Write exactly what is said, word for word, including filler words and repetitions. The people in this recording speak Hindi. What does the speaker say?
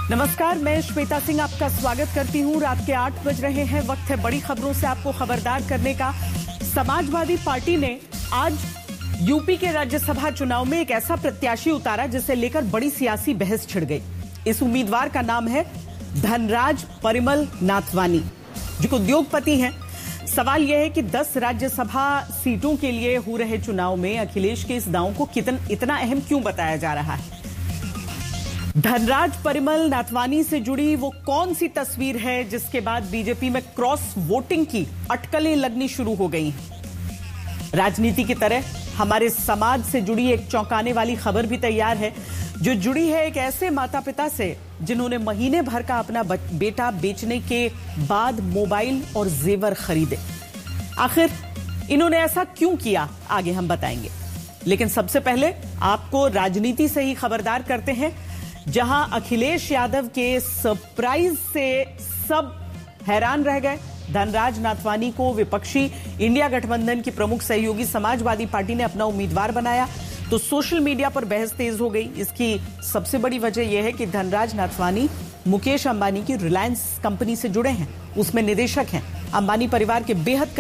नमस्कार, मैं श्वेता सिंह आपका स्वागत करती हूं। रात के आठ बज रहे हैं, वक्त है बड़ी खबरों से आपको खबरदार करने का। समाजवादी पार्टी ने आज यूपी के राज्यसभा चुनाव में एक ऐसा प्रत्याशी उतारा जिसे लेकर बड़ी सियासी बहस छिड़ गई। इस उम्मीदवार का नाम है धनराज परिमल नाथवानी, जो उद्योगपति हैं। सवाल यह है कि दस राज्यसभा सीटों के लिए हो रहे चुनाव में अखिलेश के इस दांव को कितना इतना अहम क्यों बताया जा रहा है? धनराज परिमल नाथवानी से जुड़ी वो कौन सी तस्वीर है जिसके बाद बीजेपी में क्रॉस वोटिंग की अटकलें लगनी शुरू हो गई हैं? राजनीति की तरह हमारे समाज से जुड़ी एक चौंकाने वाली खबर भी तैयार है, जो जुड़ी है एक ऐसे माता पिता से जिन्होंने महीने भर का अपना बेटा बेचने के बाद मोबाइल और जेवर खरीदे। आखिर इन्होंने ऐसा क्यों किया, आगे हम बताएंगे। लेकिन सबसे पहले आपको राजनीति से ही खबरदार करते हैं, जहां अखिलेश यादव के सरप्राइज से सब हैरान रह गए। धनराज नाथवानी को विपक्षी इंडिया गठबंधन की प्रमुख सहयोगी समाजवादी पार्टी ने अपना उम्मीदवार बनाया तो सोशल मीडिया पर बहस तेज हो गई। इसकी सबसे बड़ी वजह यह है कि धनराज नाथवानी मुकेश अंबानी की रिलायंस कंपनी से जुड़े हैं, उसमें निदेशक हैं। अंबानी परिवार के बेहद